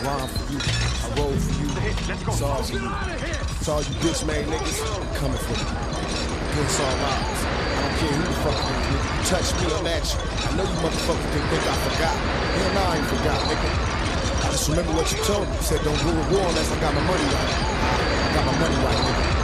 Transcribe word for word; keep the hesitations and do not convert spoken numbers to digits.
rhyme for you. I roll for you. It's all for you. It's all you bitch made niggas coming for you. Against all odds. I don't care who the fuck you nigga. You touch me, I'm at you. I know you motherfuckers think, think I forgot. Hell no, I ain't forgot, nigga. I just remember what you told me. You said don't go to war unless I got my money right. I got my money right, nigga.